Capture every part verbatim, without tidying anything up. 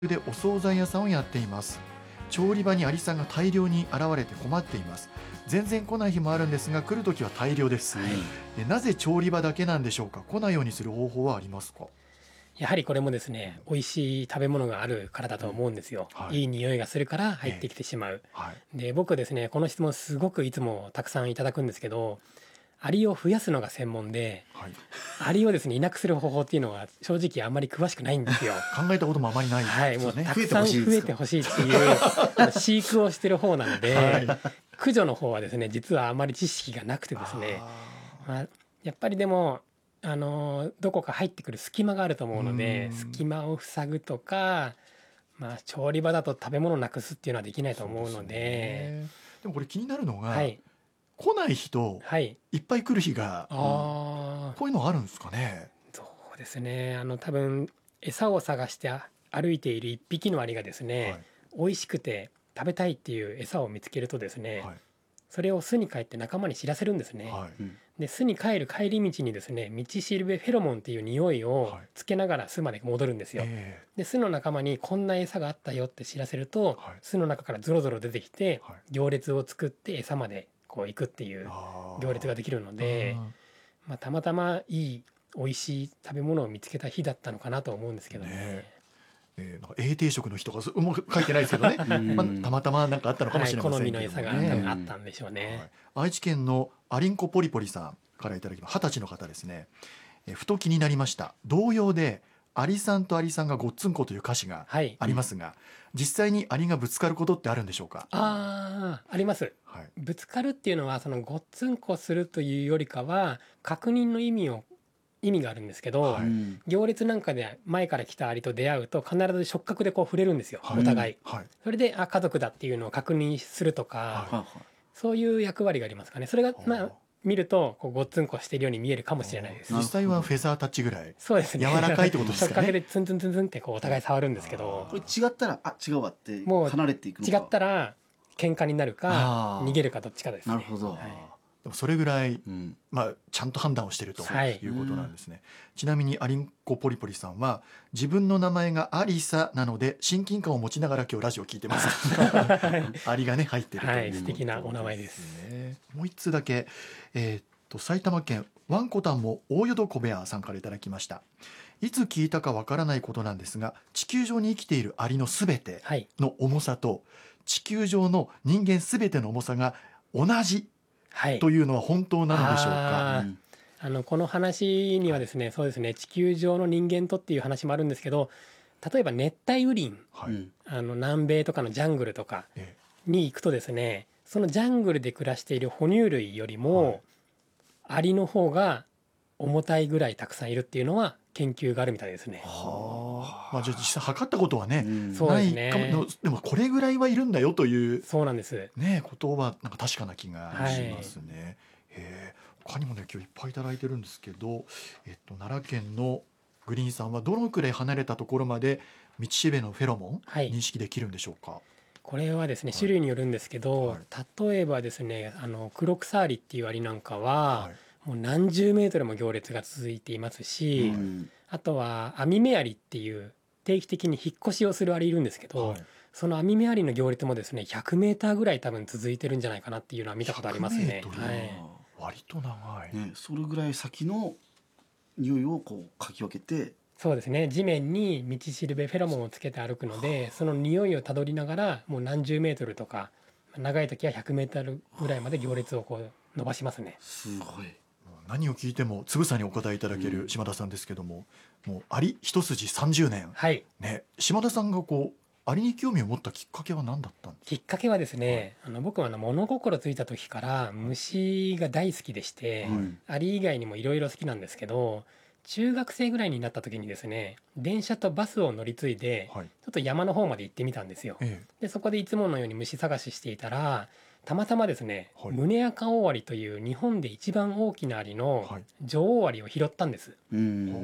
でお惣菜屋さんをやっています。調理場にアリさんが大量に現れて困っています。全然来ない日もあるんですが、来るときは大量です、 はい、 えなぜ調理場だけなんでしょうか。来ないようにする方法はありますか。 やはりこれもですね、美味しい食べ物があるからだと思うんですよ、 うんはい、 いい匂いがするから入ってきてしまう、 えーはい、 で僕ですね、この質問すごくいつもたくさんいただくんですけど、アリを増やすのが専門で、はい、アリをですねいなくする方法っていうのは正直あんまり詳しくないんですよ。 考えたこともあまりないですね。 はい、もうたくさん増えてほしいっていう飼育をしてる方なので、はい、駆除の方はですね実はあまり知識がなくてですね、まあ、やっぱりでもあのどこか入ってくる隙間があると思うので、隙間を塞ぐとか、まあ、調理場だと食べ物なくすっていうのはできないと思うの で, で, ね、でもこれ気になるのが、 はい、 来ない日と、はい、いっぱい来る日が、あ、こういうのあるんですかね。 そうですね、あの多分餌を探して歩いている一匹のアリがですね、はい、美味しくて食べたいっていう餌を見つけるとですね、はい、それを巣に帰って仲間に知らせるんですね、はい、で巣に帰る帰り道にですね、道しるべフェロモンっていう匂いをつけながら巣まで戻るんですよ、はい、で巣の仲間にこんな餌があったよって知らせると、はい、巣の中からゾロゾロ出てきて、はい、行列を作って餌までこう行くっていう行列ができるので、まあ、たまたまいい美味しい食べ物を見つけた日だったのかなと思うんですけどね。ねえー、なんか永定食の日とかうまく書いてないですけどね、まあ、たまたまなんかあったのかもしれませんけどもね、 はい、好みの餌が多分あったんでしょうね、 はい、愛知県のアリンコポリポリさんからいただきます。はたちの方ですね、えー、ふと気になりました。童謡でアリさんとアリさんがごっつんこという歌詞がありますが、はい、実際にアリがぶつかることってあるんでしょうか。 ああ、あります、はい、ぶつかるっていうのはそのごっつんこするというよりかは確認の意味を意味があるんですけど、はい、行列なんかで前から来たアリと出会うと必ず触覚でこう触れるんですよ、はい、お互い、はい、それであ家族だっていうのを確認するとか、はい、そういう役割がありますかね。それが、まあ、見るとこうごっつんこしているように見えるかもしれないです。 実際はフェザータッチぐらい、 そうですね、 柔らかいってことですかね。 触覚でツンツンツンツンってこうお互い触るんですけど、 これ違ったらあ違うわって離れていくのか、 違ったら喧嘩になるか逃げるかどっちかですね。 なるほど、はい、 でもそれぐらい、うんまあ、ちゃんと判断をしているということなんですね、はい、ちなみにアリンコポリポリさんは自分の名前がアリサなので親近感を持ちながら今日ラジオを聞いてますアリがね入ってるという、 はい、素敵なお名前ですね。 もう一通だけ、えー、っと埼玉県ワンコタンも大淀小部屋さんからいただきました。いつ聞いたかわからないことなんですが、地球上に生きているアリのすべての重さと地球上の人間すべての重さが同じというのは本当なのでしょうか。 ああのこの話にはですね、そうですね、地球上の人間とっていう話もあるんですけど、例えば熱帯雨林、はい、あの南米とかのジャングルとかに行くとですね、そのジャングルで暮らしている哺乳類よりも、はい、アリの方が重たいぐらいたくさんいるっていうのは研究があるみたいですね。 はあ、まあ、じゃあ実際測ったことはね、うん、 ないかも。でもこれぐらいはいるんだよという、 そうなんです、 ね、ことはなんか確かな気がしますね、はい、へ他にもね今日いっぱいいただいてるんですけど、えっと、奈良県のグリーンさんはどのくらい離れたところまで道しるべのフェロモン、はい、認識できるんでしょうか。 これはですね、種類によるんですけど、はい、例えばですね、あのクロクサアリっていうアリなんかは、はい、もう何十メートルも行列が続いていますし、うん、あとはアミメアリっていう定期的に引っ越しをするアリいるんですけど、はい、そのアミメアリの行列もですねひゃくメーターぐらい多分続いてるんじゃないかなっていうのは見たことありますね。 はい、割と長い、 ね、それぐらい先の匂いをこうかき分けて、 そうですね、地面に道しるべフェロモンをつけて歩くので、その匂いをたどりながらもう何十メートルとか長い時はひゃくメートルぐらいまで行列をこう伸ばしますね。 すごい。 何を聞いてもつぶさにお答えいただける島田さんですけども、うん、もうアリ一筋さんじゅうねん、はいね、島田さんがこうアリに興味を持ったきっかけは何だったんですか。 きっかけはですね、はい、あの僕はあの物心ついた時から虫が大好きでして、はい、アリ以外にもいろいろ好きなんですけど、中学生ぐらいになった時にですね、電車とバスを乗り継いで、はい、ちょっと山の方まで行ってみたんですよ、ええ、でそこでいつものように虫探ししていたらたまたまですね、はい、ムネアカオオアリという日本で一番大きなアリの女王アリを拾ったんです、はい、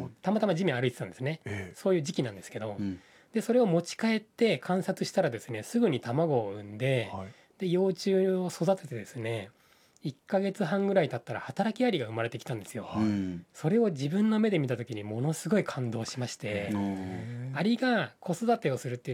たまたま地面歩いてたんですね、ええ、そういう時期なんですけど、うん、でそれを持ち帰って観察したらですね、すぐに卵を産んで、はい、で幼虫を育ててですね、いっかげつはんぐらい経ったら働きアリが生まれてきたんですよ、はい、それを自分の目で見た時にものすごい感動しまして、アリが子育てをするっていう